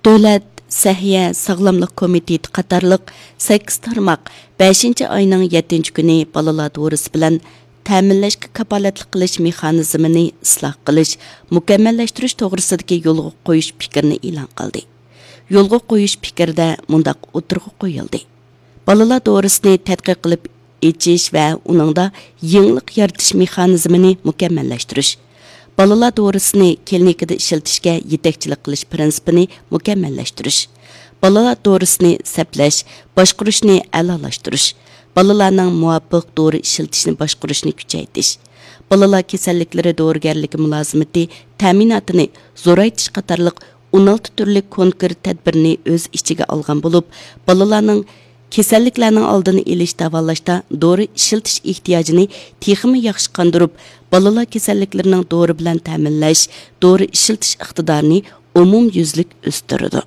Dövlət Səhiyyə Sağlamlıq Komiteti qatarlıq 8 tarmaq 5 ayının 7 günü balalar doğrusu bilan ta'minlashga kapolatlik qilish mexanizmini isloh qilish, mukammallashtirish to'g'risidagi yo'lga qo'yish fikrini e'lon qildi. Yo'lga qo'yish fikrida mundaq o'tirg'i qo'yildi. Balalar to'g'risini tadqiq qilib echish va uningda yangilik yaratish mexanizmini mukammallashtirish. Balalar to'g'risini klinikada ishlatishga yetakchilik qilish prinsipini mukammallashtirish. Balalar to'g'risini saplash, boshqarishni a'lolashtirish. Balalarning muvofiq to'g'ri ishlatishni boshqarishni kuchaytirish. Balalar kasalliklari dorigarligi mulozimati ta'minotini zo'raytirish qatorliq 16 turli konkret tadbirni o'z ichiga olgan bo'lib, balalarning kasalliklarning oldini olish davolashda dori ishiltish ehtiyojini texmi yaxshi qondirib, balalar kasalliklarining dori bilan ta'minlash, dori ishiltish iqtidorini umumyuzlik o'stirdi.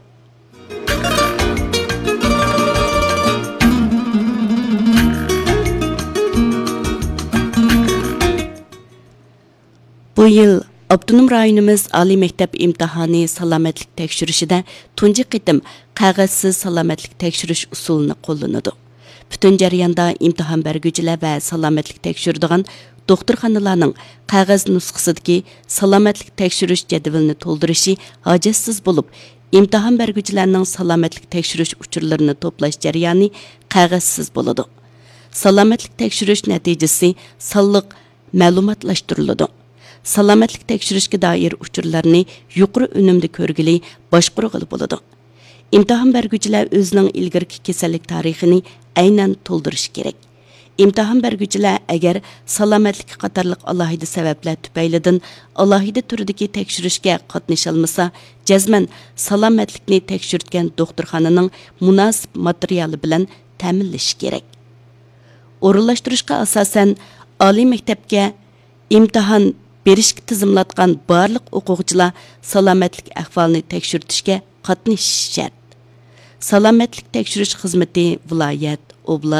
Bu yil Abdunum rayonimiz Ali Mektep imtihani salomatlik tekshirishida tunji qitim qog'ozsiz salomatlik tekshirish usulini qo'llanadi. Butun jarayonda imtihon berguvchilar va salomatlik tekshiradigan doktorxonalarning qog'oz nusxasidagi salomatlik tekshirish jadvalini to'ldirishi hojatsiz bo'lib, imtihon berguvchilarning salomatlik tekshirish uchurlarini to'plash jarayoni qog'ozsiz bo'ladi. Salomatlik tekshirish natijasi sonliq ma'lumotlashtiriladi. Salomatlik tekshirishga doir uchurlarni yuqori unumda ko'rgili boshqarg'ili bo'ladi. Imtihon berguvchilar o'zining ilgirki kasallik tarixini aynan to'ldirishi kerak. Imtihon berguvchilar agar salomatlik qatorliq alohida sabablar tufaylidan alohida turdagi tekshirishga qatnasha olmasa, jazman salomatlikni tekshirtgan doktorxonaning munosib materiali bilan ta'minlashi kerak. O'rinlashtirishga asosan oliy maktabga imtihon berishga tizimlatgan barliq o'quvchilar salomatlik ahvolini tekshirtishga qatnashishi shart. Salomatlik tekshirish xizmati viloyat, oblast